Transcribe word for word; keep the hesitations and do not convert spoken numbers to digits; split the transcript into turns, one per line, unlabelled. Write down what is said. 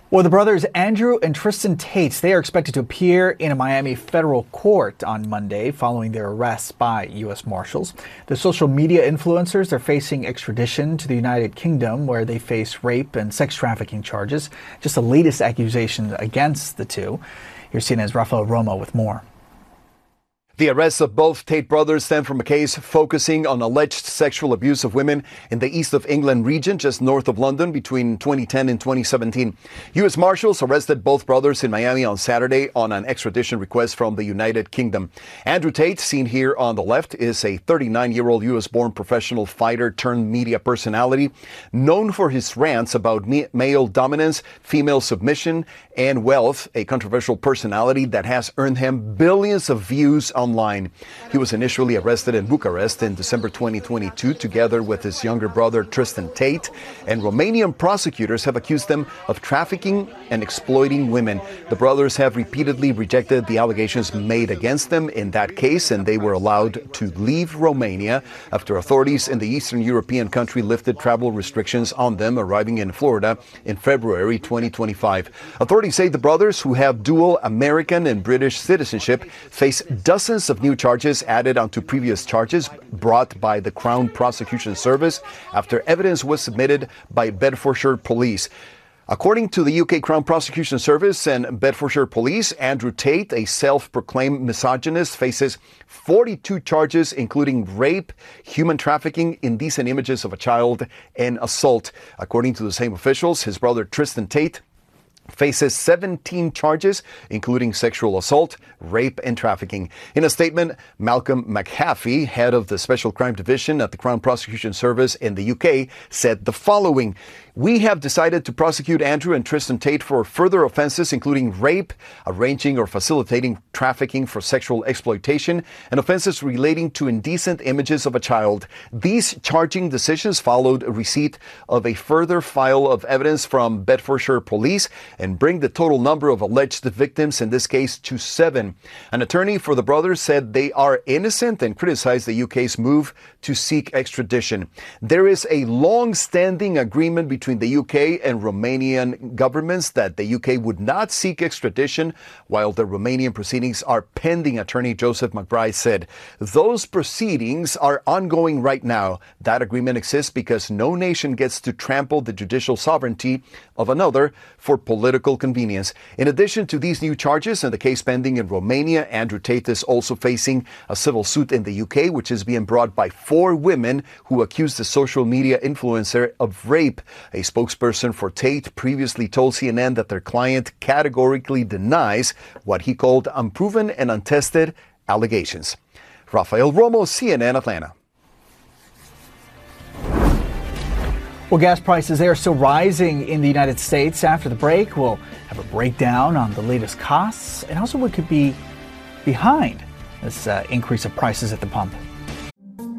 Well, the brothers Andrew and Tristan Tate, they are expected to appear in a Miami federal court on Monday following their arrests by U S Marshals. The social media influencers are facing extradition to the United Kingdom, where they face rape and sex trafficking charges. Just the latest accusations against the two. Here's C N N's Rafael Romo with more.
The arrests of both Tate brothers stem from a case focusing on alleged sexual abuse of women in the East of England region, just north of London, between twenty ten and twenty seventeen. U S Marshals arrested both brothers in Miami on Saturday on an extradition request from the United Kingdom. Andrew Tate, seen here on the left, is a thirty-nine-year-old U S-born professional fighter turned media personality, known for his rants about male dominance, female submission, and wealth, a controversial personality that has earned him billions of views on Online. He was initially arrested in Bucharest in December twenty twenty-two, together with his younger brother Tristan Tate, and Romanian prosecutors have accused them of trafficking and exploiting women. The brothers have repeatedly rejected the allegations made against them in that case, and they were allowed to leave Romania after authorities in the Eastern European country lifted travel restrictions on them arriving in Florida in February twenty twenty-five. Authorities say the brothers, who have dual American and British citizenship, face dozens of new charges added onto previous charges brought by the Crown Prosecution Service after evidence was submitted by Bedfordshire Police. According to the U K Crown Prosecution Service and Bedfordshire Police, Andrew Tate, a self-proclaimed misogynist, faces forty-two charges, including rape, human trafficking, indecent images of a child, and assault. According to the same officials, his brother Tristan Tate faces seventeen charges, including sexual assault, rape, and trafficking. In a statement, Malcolm McHaffie, head of the Special Crime Division at the Crown Prosecution Service in the U K, said the following: "We have decided to prosecute Andrew and Tristan Tate for further offenses, including rape, arranging or facilitating trafficking for sexual exploitation, and offenses relating to indecent images of a child. These charging decisions followed a receipt of a further file of evidence from Bedfordshire Police and bring the total number of alleged victims in this case to seven." An attorney for the brothers said they are innocent and criticized the U K's move to seek extradition. There is a long-standing agreement between the U K and Romanian governments that the U K would not seek extradition while the Romanian proceedings are pending, attorney Joseph McBride said. "Those proceedings are ongoing right now. That agreement exists because no nation gets to trample the judicial sovereignty of another for political convenience." In addition to these new charges and the case pending in Romania, Andrew Tate is also facing a civil suit in the U K, which is being brought by four women who accused the social media influencer of rape. A spokesperson for Tate previously told C N N that their client categorically denies what he called unproven and untested allegations. Rafael Romo, C N N, Atlanta.
Well, gas prices, they are still rising in the United States. After the break, we'll have a breakdown on the latest costs and also what could be behind this uh, increase of prices at the pump.